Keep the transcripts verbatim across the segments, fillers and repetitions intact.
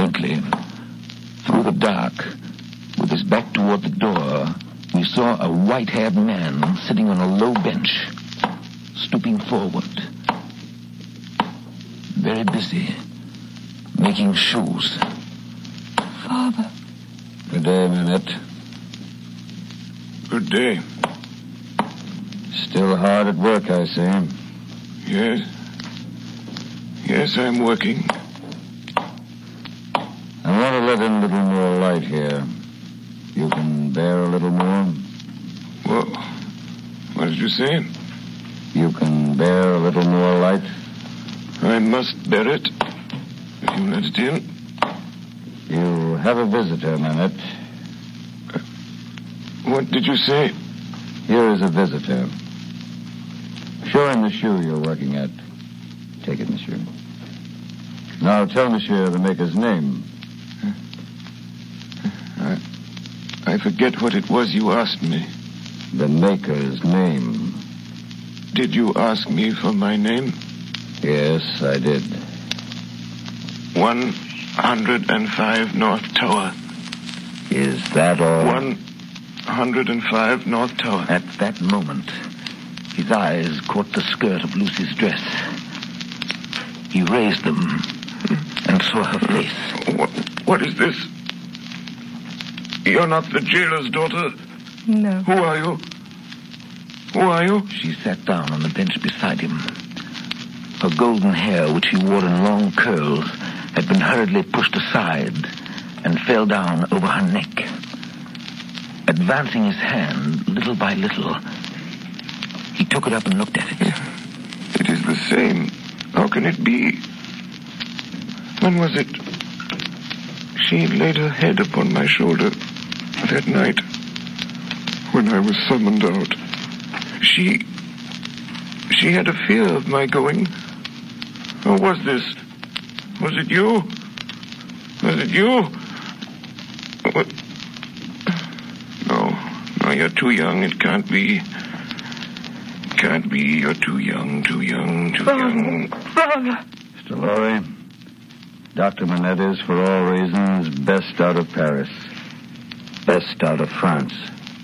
Faintly, through the dark, with his back toward the door, we saw a white-haired man sitting on a low bench, stooping forward. Very busy, making shoes. Father. Good day, Manette. Good day. Still hard at work, I see. Yes. Yes, I'm working. I want to let in a little more light here. You can bear a little more? Well, what did you say? You can bear a little more light? I must bear it. If you let it in. You have a visitor, Manette. Uh, what did you say? Here is a visitor. Show him the shoe you're working at. Take it, monsieur. Now tell monsieur the maker's name. I, I forget what it was you asked me. The maker's name. Did you ask me for my name? Yes, I did. One hundred and five North Tower. Is that all? One hundred and five North Tower. At that moment, his eyes caught the skirt of Lucy's dress. He raised them and saw her face. What, what is this? You're not the jailer's daughter? No. Who are you? Who are you? She sat down on the bench beside him. Her golden hair, which she wore in long curls, had been hurriedly pushed aside and fell down over her neck. Advancing his hand, little by little, he took it up and looked at it. It is the same. How can it be? When was it? She laid her head upon my shoulder that night when I was summoned out. She... She had a fear of my going. Or was this... Was it you? Was it you? What? No. No, you're too young. It can't be. Can't be. You're too young, too young, too Father. young. Father. Mister Lorry, Doctor Manette is, for all reasons, best out of Paris. Best out of France.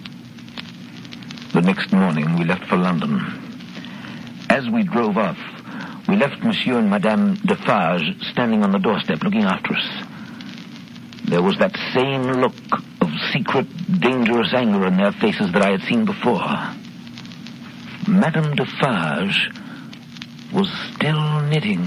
The next morning, we left for London. As we drove off, we left Monsieur and Madame Defarge standing on the doorstep looking after us. There was that same look of secret, dangerous anger in their faces that I had seen before. Madame Defarge was still knitting.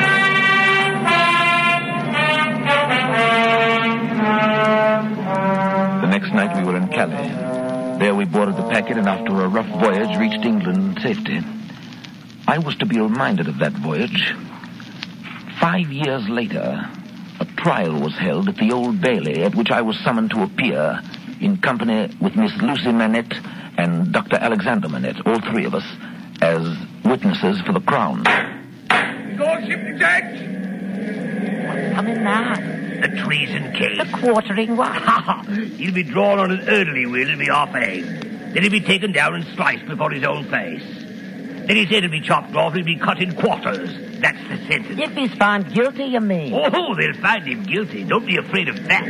The next night we were in Calais. There we boarded the packet and after a rough voyage reached England in safety. I was to be reminded of that voyage. Five years later, a trial was held at the Old Bailey at which I was summoned to appear in company with Miss Lucy Manette and Doctor Alexander Manette, all three of us, as witnesses for the Crown. Lordship exact. What's coming now? The treason case. The quartering one. He'll be drawn on an early will and be off hanged. Then he'll be taken down and sliced before his own face. Then his head will be chopped off and he'll be cut in quarters. That's the sentence. If he's found guilty, you mean? Oh, they'll find him guilty. Don't be afraid of that.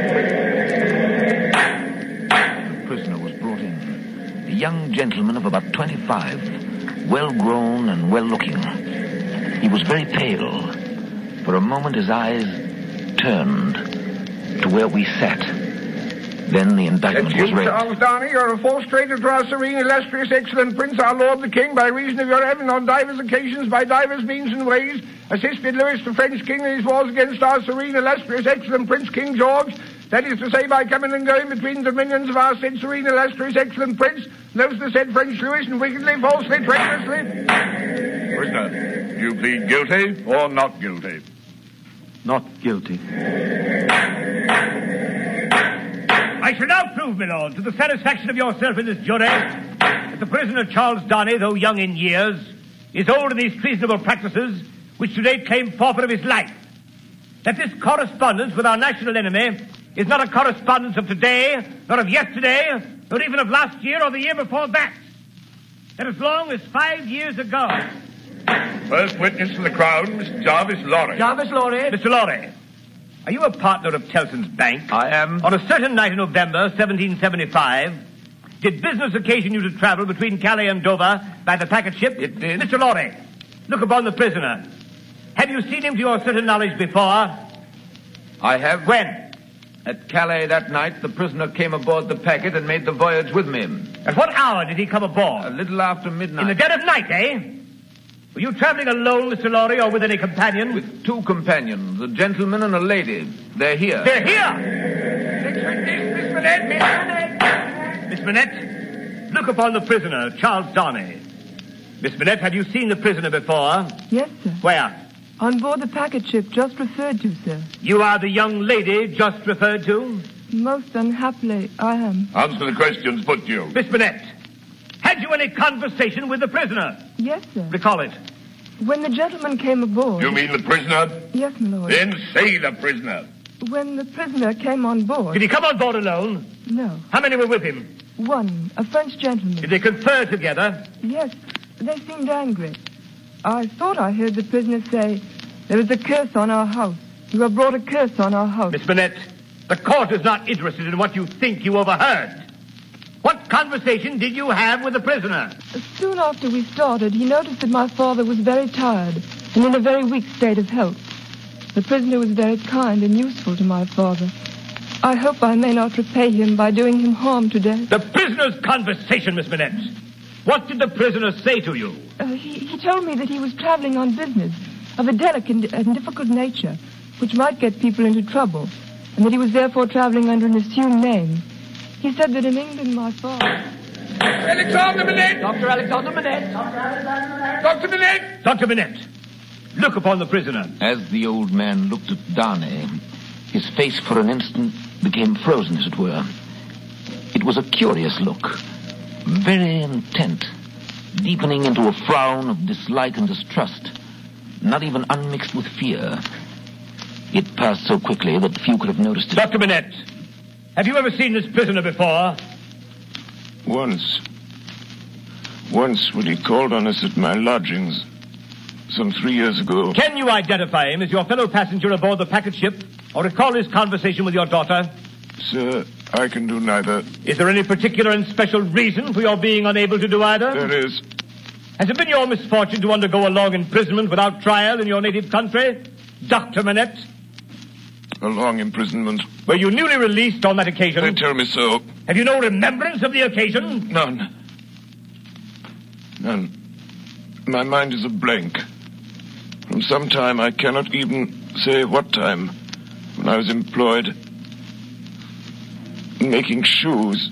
The prisoner was brought in. A young gentleman of about twenty-five, well-grown and well-looking. He was very pale. For a moment his eyes turned to where we sat. Then the indictment was read. Charles Darnay, you are frustrated to our serene, illustrious, excellent Prince, our Lord the King, by reason of your having on divers occasions, by divers means and ways, assisted Louis the French King in his wars against our serene, illustrious, excellent Prince King George. That is to say, by coming and going between the dominions of our said serene, illustrious, excellent Prince, those the said French Louis, and wickedly, falsely, traitorously. Prisoner, do you plead guilty or not guilty? Not guilty. I shall now prove, my lord, to the satisfaction of yourself in this jury, that the prisoner Charles Darnay, though young in years, is old in these treasonable practices which today claim forfeit of his life. That this correspondence with our national enemy is not a correspondence of today, nor of yesterday, nor even of last year or the year before that. That as long as five years ago... First witness for the Crown, Mister Jarvis Lorry. Jarvis Lorry. Mister Lorry. Are you a partner of Tellson's Bank? I am. On a certain night in November, seventeen seventy-five, did business occasion you to travel between Calais and Dover by the packet ship? It did. Mister Lorry, look upon the prisoner. Have you seen him to your certain knowledge before? I have. When? At Calais that night, the prisoner came aboard the packet and made the voyage with me. At what hour did he come aboard? A little after midnight. In the dead of night, eh? Were you traveling alone, Mister Lorry, or with any companion? With two companions, a gentleman and a lady. They're here. They're here! Next witness, Miss Manette, Miss Manette. Miss Manette, look upon the prisoner, Charles Darnay. Miss Manette, have you seen the prisoner before? Yes, sir. Where? On board the packet ship just referred to, sir. You are the young lady just referred to? Most unhappily, I am. Answer the questions put to you. Miss Manette, had you any conversation with the prisoner? Yes, sir. Recall it. When the gentleman came aboard... You mean the prisoner? Yes, my lord. Then say the prisoner. When the prisoner came on board... Did he come on board alone? No. How many were with him? One, a French gentleman. Did they confer together? Yes, they seemed angry. I thought I heard the prisoner say, there is a curse on our house. You have brought a curse on our house. Miss Manette, the court is not interested in what you think you overheard. What conversation did you have with the prisoner? Soon after we started, he noticed that my father was very tired and in a very weak state of health. The prisoner was very kind and useful to my father. I hope I may not repay him by doing him harm today. The prisoner's conversation, Miss Manette. What did the prisoner say to you? Uh, he, he told me that he was traveling on business of a delicate and difficult nature, which might get people into trouble, and that he was therefore traveling under an assumed name. He said that in England, my father... Alexander Manette! Doctor Alexander Manette. Doctor Manette! Doctor Manette, look upon the prisoner. As the old man looked at Darnay, his face for an instant became frozen, as it were. It was a curious look, very intent, deepening into a frown of dislike and distrust, not even unmixed with fear. It passed so quickly that few could have noticed it. Doctor Manette, have you ever seen this prisoner before? Once. Once when he called on us at my lodgings, some three years ago. Can you identify him as your fellow passenger aboard the packet ship, or recall his conversation with your daughter? Sir, I can do neither. Is there any particular and special reason for your being unable to do either? There is. Has it been your misfortune to undergo a long imprisonment without trial in your native country, Doctor Manette? A long imprisonment. Were you newly released on that occasion? They tell me so. Have you no remembrance of the occasion? None. None. My mind is a blank. From some time, I cannot even say what time, when I was employed in making shoes.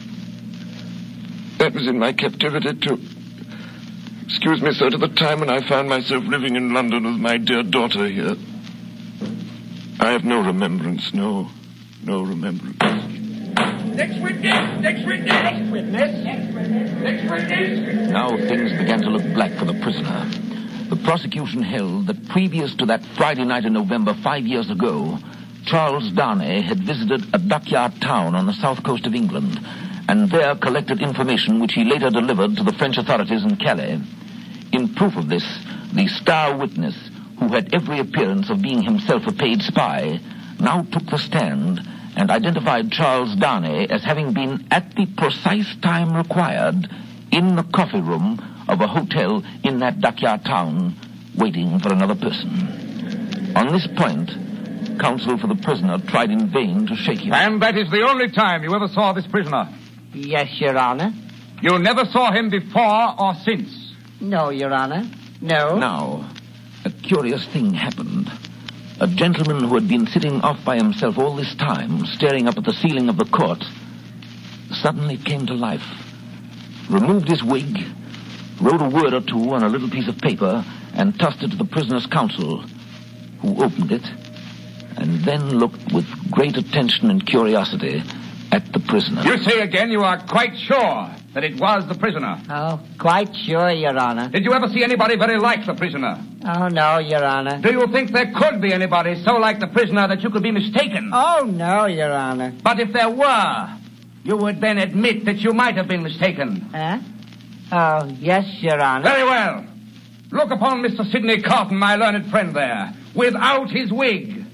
That was in my captivity to... Excuse me, sir, to the time when I found myself living in London with my dear daughter here. I have no remembrance, no, no remembrance. Next witness! Next witness! Next witness! Next witness! Next witness! Now things began to look black for the prisoner. The prosecution held that previous to that Friday night in November five years ago, Charles Darnay had visited a dockyard town on the south coast of England, and there collected information which he later delivered to the French authorities in Calais. In proof of this, the star witness, who had every appearance of being himself a paid spy, now took the stand and identified Charles Darnay as having been at the precise time required in the coffee room of a hotel in that dockyard town, waiting for another person. On this point, counsel for the prisoner tried in vain to shake him. And that is the only time you ever saw this prisoner? Yes, Your Honor. You never saw him before or since? No, Your Honor. No. Now, a curious thing happened. A gentleman who had been sitting off by himself all this time, staring up at the ceiling of the court, suddenly came to life, removed his wig, wrote a word or two on a little piece of paper, and tossed it to the prisoner's counsel, who opened it, and then looked with great attention and curiosity at the prisoner. You say again you are quite sure that it was the prisoner? Oh, quite sure, Your Honor. Did you ever see anybody very like the prisoner? Oh, no, Your Honor. Do you think there could be anybody so like the prisoner that you could be mistaken? Oh, no, Your Honor. But if there were, you would then admit that you might have been mistaken. Huh? Oh, yes, Your Honor. Very well. Look upon Mister Sidney Carton, my learned friend there, without his wig.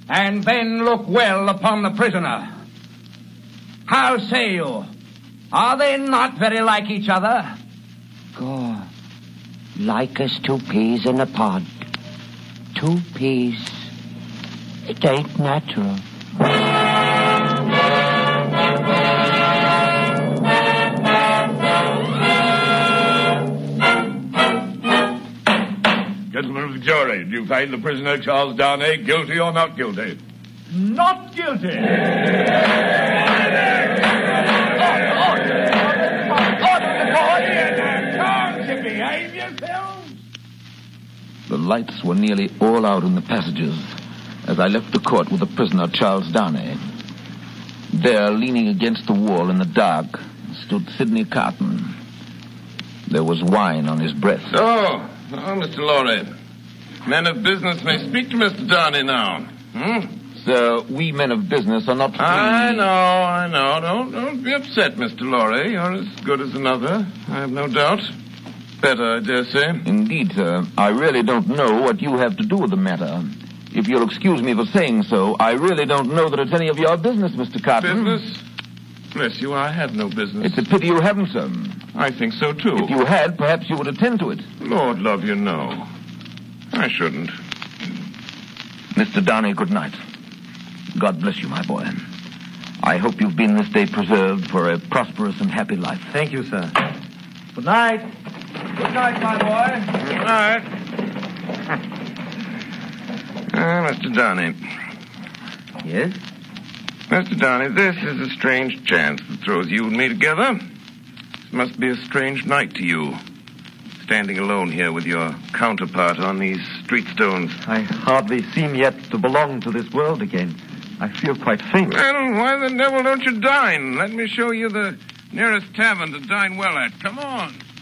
and then look well upon the prisoner. How say you? Are they not very like each other? Go. Like as two peas in a pod. Two peas. It ain't natural. Gentlemen of the jury, do you find the prisoner Charles Darnay guilty or not guilty? Not guilty. The lights were nearly all out in the passages as I left the court with the prisoner Charles Darnay. There, leaning against the wall in the dark, stood Sidney Carton. There was wine on his breath. Oh, oh, Mister Lorry. Men of business may speak to Mister Darnay now. Hmm? Sir, we men of business are not free. I know, I know. Don't, don't be upset, Mister Lorry. You're as good as another, I have no doubt. Better, I dare say. Indeed, sir. I really don't know what you have to do with the matter. If you'll excuse me for saying so, I really don't know that it's any of your business, Mister Carton. Business? Bless you, I have no business. It's a pity you haven't, sir. I think so, too. If you had, perhaps you would attend to it. Lord love you, no. I shouldn't. Mister Darnay, good night. God bless you, my boy. I hope you've been this day preserved for a prosperous and happy life. Thank you, sir. Good night. Good night, my boy. Good night. Ah, Mister Darnay. Yes? Mister Darnay, this is a strange chance that throws you and me together. This must be a strange night to you. Standing alone here with your counterpart on these street stones. I hardly seem yet to belong to this world again. I feel quite faint. Well, why the devil don't you dine? Let me show you the nearest tavern to dine well at. Come on.